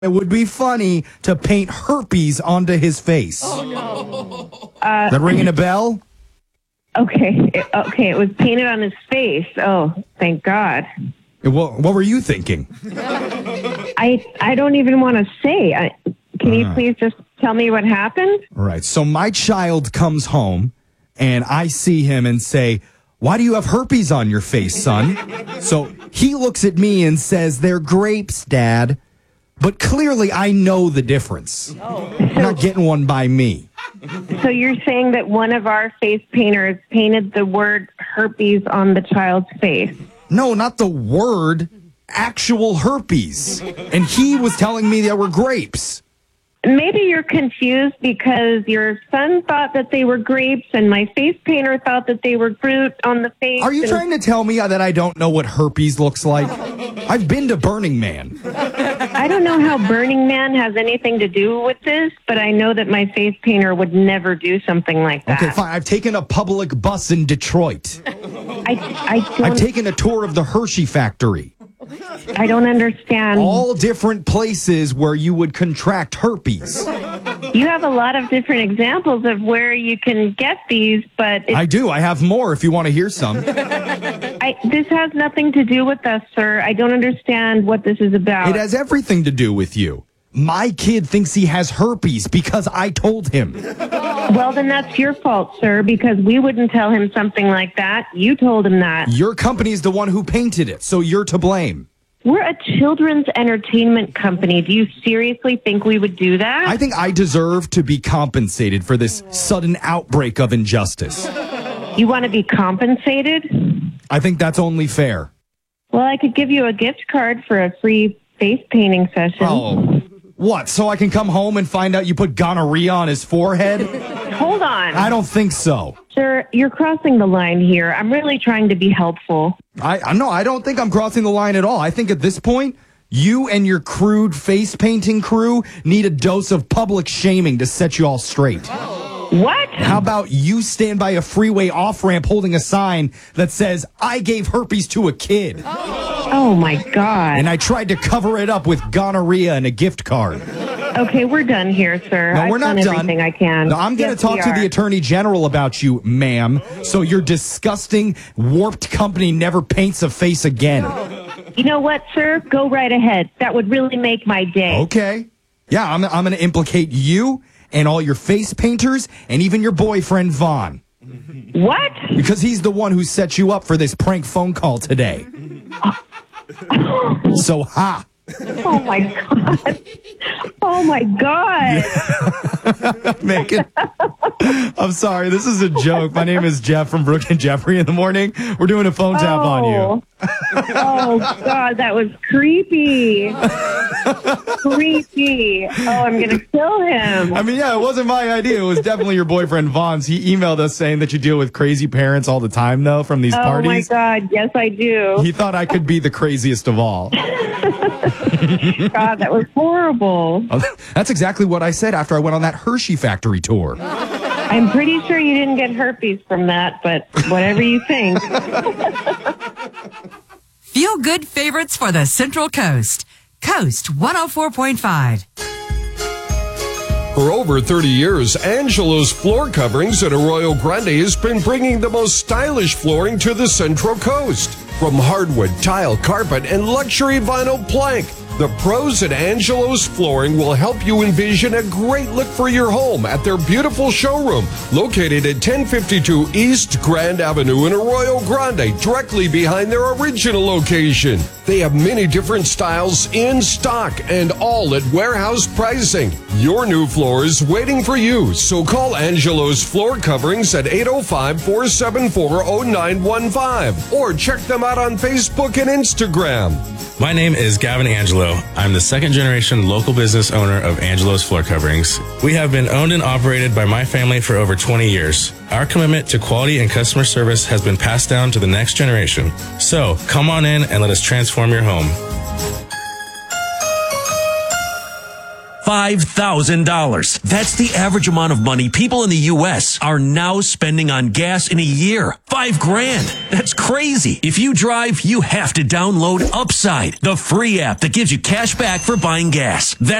It would be funny to paint herpes onto his face. Oh, no. That ringing a bell? Okay, it was painted on his face. Oh, thank God. What were you thinking? I don't even want to say. Can you please just tell me what happened? All right. So my child comes home, and I see him and say, "Why do you have herpes on your face, son?" So he looks at me and says, "They're grapes, Dad." But clearly I know the difference. You're not getting one by me. So you're saying that one of our face painters painted the word herpes on the child's face? No, not the word, actual herpes. And he was telling me they were grapes. Maybe you're confused because your son thought that they were grapes and my face painter thought that they were fruit on the face. Are you trying to tell me that I don't know what herpes looks like? I've been to Burning Man. I don't know how Burning Man has anything to do with this, but I know that my face painter would never do something like that. Okay, fine. I've taken a public bus in Detroit. I've taken a tour of the Hershey factory. I don't understand. All different places where you would contract herpes. You have a lot of different examples of where you can get these, but... I do. I have more if you want to hear some. This has nothing to do with us, sir. I don't understand what this is about. It has everything to do with you. My kid thinks he has herpes because I told him. Well, then that's your fault, sir, because we wouldn't tell him something like that. You told him that. Your company's the one who painted it, so you're to blame. We're a children's entertainment company. Do you seriously think we would do that? I think I deserve to be compensated for this sudden outbreak of injustice. You want to be compensated? I think that's only fair. Well, I could give you a gift card for a free face painting session. Oh, what? So I can come home and find out you put gonorrhea on his forehead? Hold on. I don't think so. Sir, you're crossing the line here. I'm really trying to be helpful. I don't think I'm crossing the line at all. I think at this point, you and your crude face painting crew need a dose of public shaming to set you all straight. What? How about you stand by a freeway off-ramp holding a sign that says, "I gave herpes to a kid." Oh, my God. And I tried to cover it up with gonorrhea and a gift card. Okay, we're done here, sir. No, we're not done done. Everything I can. No, I'm going to talk to the Attorney General about you, ma'am. So your disgusting, warped company never paints a face again. You know what, sir? Go right ahead. That would really make my day. Okay. Yeah, I'm going to implicate you and all your face painters and even your boyfriend, Vaughn. What? Because he's the one who set you up for this prank phone call today. So, ha. Oh, my God. Oh, my God. Megan, I'm sorry. This is a joke. My name is Jeff from Brooke and Jeffrey in the morning. We're doing a phone tap on you. Oh, God, that was creepy. Creepy. Oh, I'm going to kill him. I mean, yeah, it wasn't my idea. It was definitely your boyfriend, Vaughn's. He emailed us saying that you deal with crazy parents all the time, though, from these parties. Oh, my God. Yes, I do. He thought I could be the craziest of all. God, that was horrible. Oh, that's exactly what I said after I went on that Hershey factory tour. I'm pretty sure you didn't get herpes from that, but whatever you think. Feel good favorites for the Central Coast. Coast 104.5. For over 30 years, Angelo's Floor Coverings at Arroyo Grande has been bringing the most stylish flooring to the Central Coast. From hardwood, tile, carpet, and luxury vinyl plank, the pros at Angelo's Flooring will help you envision a great look for your home at their beautiful showroom located at 1052 East Grand Avenue in Arroyo Grande, directly behind their original location. They have many different styles in stock and all at warehouse pricing. Your new floor is waiting for you, so call Angelo's Floor Coverings at 805-474-0915 or check them out on Facebook and Instagram. My name is Gavin Angelo. I'm the second generation local business owner of Angelo's Floor Coverings. We have been owned and operated by my family for over 20 years. Our commitment to quality and customer service has been passed down to the next generation. So come on in and let us transform your home. $5,000. That's the average amount of money people in the U.S. are now spending on gas in a year. $5,000. That's crazy. crazy. If you drive, you have to download Upside, the free app that gives you cash back for buying gas. That's